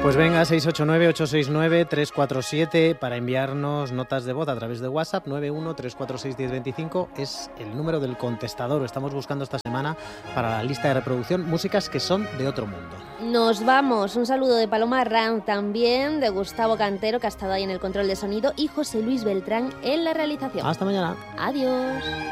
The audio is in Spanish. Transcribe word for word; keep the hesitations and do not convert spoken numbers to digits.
Pues venga, seis ocho nueve, ocho seis nueve, tres cuatro siete para enviarnos notas de voz a través de WhatsApp. Nueve uno tres cuatro seis uno cero dos cinco es el número del contestador. Estamos buscando esta semana para la lista de reproducción músicas que son de otro mundo. Nos vamos. Un saludo de Paloma Ram también, de Gustavo Cantero, que ha estado ahí en el control de sonido, y José Luis Beltrán en la realización. Hasta mañana. Adiós.